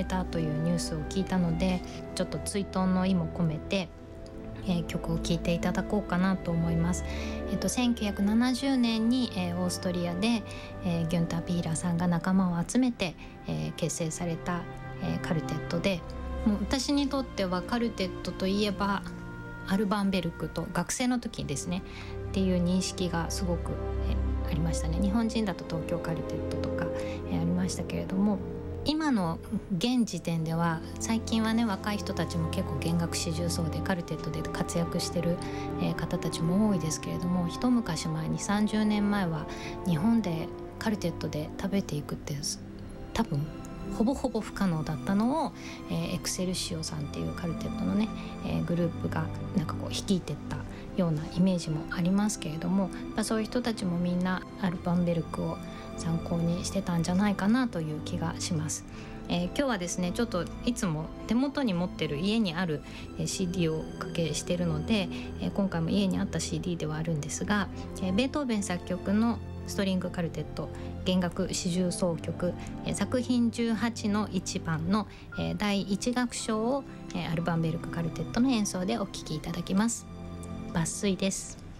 れたというニュースを聞いたので、ちょっと追悼の意も込めて、曲を聴いていただこうかなと思います。1970年に、オーストリアで、ギュンター・ピーラーさんが仲間を集めて、結成された、カルテットで、もう私にとってはカルテットといえばアルバンベルクと学生の時ですねっていう認識がすごく、ありましたね。日本人だと東京カルテットとか、ありましたけれども、今の現時点では最近はね、若い人たちも結構弦楽四重奏でカルテットで活躍してる、方たちも多いですけれども、一昔前に30年前は日本でカルテットで食べていくって多分ほぼほぼ不可能だったのを、エクセルシオさんっていうカルテットのね、グループがなんかこう率いてったようなイメージもありますけれども、そういう人たちもみんなアルバンベルクを参考にしてたんじゃないかなという気がします。今日はですね、ちょっといつも手元に持ってる家にある CD をおかけしてるので、今回も家にあった CD ではあるんですが、ベートーベン作曲のストリングカルテット弦楽四重奏曲、作品18の1番の、第1楽章を、アルバンベルクカルテットの演奏でお聴きいただきます。抜粋です。